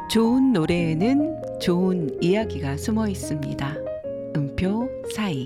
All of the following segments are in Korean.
좋은 노래에는 좋은 이야기가 숨어 있습니다. 음표 사이.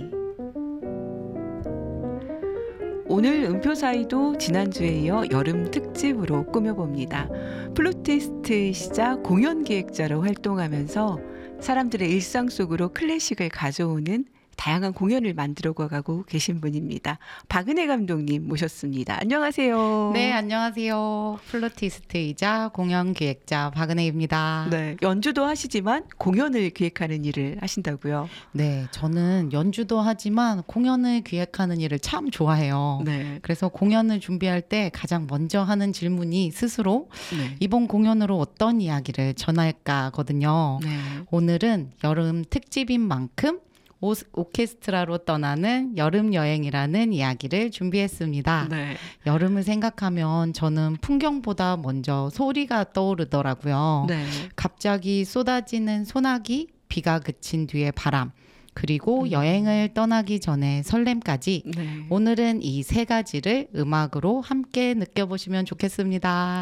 오늘 음표 사이도 지난주에 이어 여름 특집으로 꾸며봅니다. 플루티스트이시자 공연 기획자로 활동하면서 사람들의 일상 속으로 클래식을 가져오는 다양한 공연을 만들어가고 계신 분입니다. 박은혜 감독님 모셨습니다. 안녕하세요. 네, 안녕하세요. 플루티스트이자 공연 기획자 박은혜입니다. 네, 연주도 하시지만 공연을 기획하는 일을 하신다고요? 네, 저는 연주도 하지만 공연을 기획하는 일을 참 좋아해요. 네. 그래서 공연을 준비할 때 가장 먼저 하는 질문이 스스로 네. 이번 공연으로 어떤 이야기를 전할까거든요. 네. 오늘은 여름 특집인 만큼 오케스트라로 떠나는 여름 여행이라는 이야기를 준비했습니다. 네. 여름을 생각하면 저는 풍경보다 먼저 소리가 떠오르더라고요. 네. 갑자기 쏟아지는 소나기, 비가 그친 뒤의 바람, 그리고 여행을 떠나기 전에 설렘까지 네. 오늘은 이 세 가지를 음악으로 함께 느껴보시면 좋겠습니다.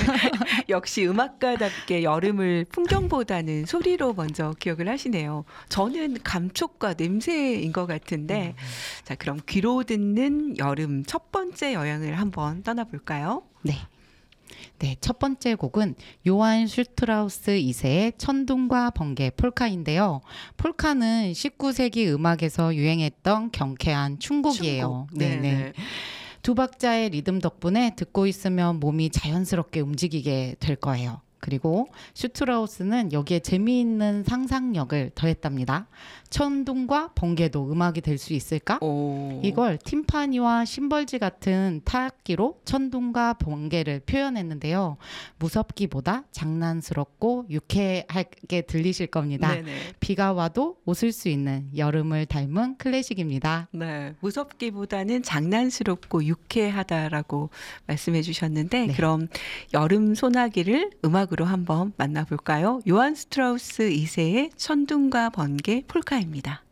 역시 음악가답게 여름을 풍경보다는 소리로 먼저 기억을 하시네요. 저는 감촉과 냄새인 것 같은데 자, 그럼 귀로 듣는 여름 첫 번째 여행을 한번 떠나볼까요? 네. 네, 첫 번째 곡은 요한 슈트라우스 2세의 천둥과 번개 폴카인데요. 폴카는 19세기 음악에서 유행했던 경쾌한 춤곡이에요. 춤곡. 네네. 두 박자의 리듬 덕분에 듣고 있으면 몸이 자연스럽게 움직이게 될 거예요. 그리고 슈트라우스는 여기에 재미있는 상상력을 더했답니다. 천둥과 번개도 음악이 될 수 있을까? 오. 이걸 팀파니와 심벌지 같은 타악기로 천둥과 번개를 표현했는데요. 무섭기보다 장난스럽고 유쾌하게 들리실 겁니다. 네네. 비가 와도 웃을 수 있는 여름을 닮은 클래식입니다. 네, 무섭기보다는 장난스럽고 유쾌하다라고 말씀해 주셨는데 네. 그럼 여름 소나기를 음악으로 한번 만나볼까요? 요한 스트라우스 2세의 천둥과 번개 폴카입니다.